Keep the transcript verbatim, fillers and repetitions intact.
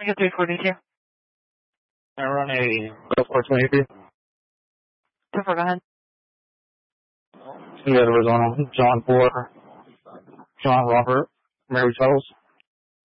I get three forty-two. I run a Gulf War twenty-three. two four, go ahead. You got Arizona, John four, John Robert, Mary Charles.